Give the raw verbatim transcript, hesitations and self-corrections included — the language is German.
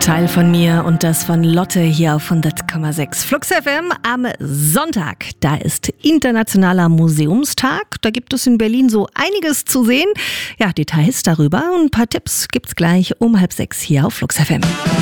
Teil von mir und das von Lotte hier auf hundert Komma sechs. Flux F M am Sonntag. Da ist Internationaler Museumstag. Da gibt es in Berlin so einiges zu sehen. Ja, Details darüber und ein paar Tipps gibt's gleich um halb sechs hier auf Flux F M.